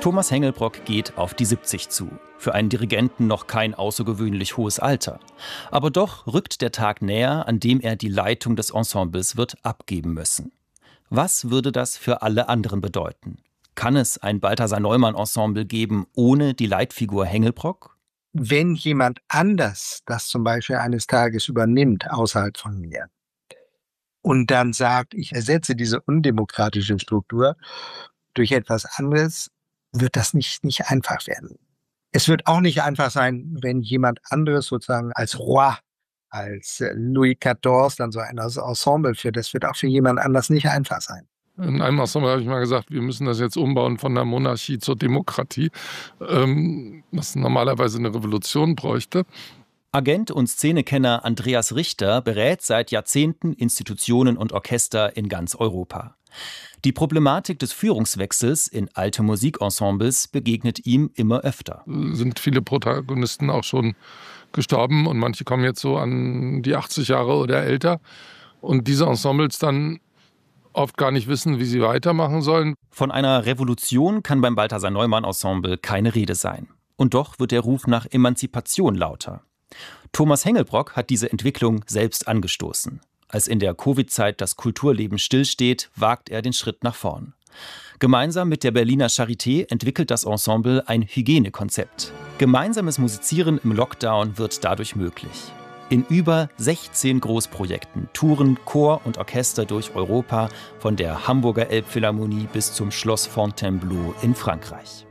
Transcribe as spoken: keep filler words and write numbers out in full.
Thomas Hengelbrock geht auf die siebzig zu. Für einen Dirigenten noch kein außergewöhnlich hohes Alter. Aber doch rückt der Tag näher, an dem er die Leitung des Ensembles wird abgeben müssen. Was würde das für alle anderen bedeuten? Kann es ein Balthasar-Neumann-Ensemble geben ohne die Leitfigur Hengelbrock? Wenn jemand anders das zum Beispiel eines Tages übernimmt, außerhalb von mir, und dann sagt, ich ersetze diese undemokratische Struktur durch etwas anderes, wird das nicht, nicht einfach werden. Es wird auch nicht einfach sein, wenn jemand anderes sozusagen als Roi, als Louis vierzehn dann so ein Ensemble führt. Das wird auch für jemand anders nicht einfach sein. In einem Ensemble habe ich mal gesagt, wir müssen das jetzt umbauen von der Monarchie zur Demokratie, ähm, was normalerweise eine Revolution bräuchte. Agent und Szenekenner Andreas Richter berät seit Jahrzehnten Institutionen und Orchester in ganz Europa. Die Problematik des Führungswechsels in alte Musikensembles begegnet ihm immer öfter. Sind viele Protagonisten auch schon gestorben und manche kommen jetzt so an die achtzig Jahre oder älter. Und diese Ensembles dann oft gar nicht wissen, wie sie weitermachen sollen. Von einer Revolution kann beim Balthasar-Neumann-Ensemble keine Rede sein. Und doch wird der Ruf nach Emanzipation lauter. Thomas Hengelbrock hat diese Entwicklung selbst angestoßen. Als in der Covid-Zeit das Kulturleben stillsteht, wagt er den Schritt nach vorn. Gemeinsam mit der Berliner Charité entwickelt das Ensemble ein Hygienekonzept. Gemeinsames Musizieren im Lockdown wird dadurch möglich. In über sechzehn Großprojekten touren Chor und Orchester durch Europa, von der Hamburger Elbphilharmonie bis zum Schloss Fontainebleau in Frankreich.